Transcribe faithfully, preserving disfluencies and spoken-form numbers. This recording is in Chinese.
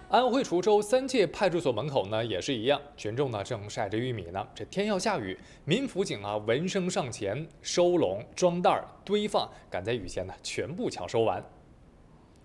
安徽滁州三界派出所门口呢也是一样，群众呢正晒着玉米呢。这天要下雨，民辅警啊闻声上前收拢、装袋、堆放，赶在雨前呢全部抢收完。